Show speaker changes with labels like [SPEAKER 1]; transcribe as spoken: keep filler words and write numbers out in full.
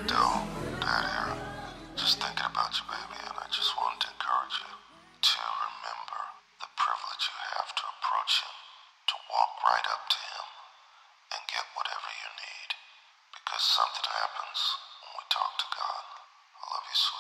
[SPEAKER 1] Doe, Dad here. Just thinking about you, baby, and I just wanted to encourage you to remember the privilege you have to approach him, to walk right up to him, and get whatever you need. Because something happens when we talk to God. I love you, sweetie.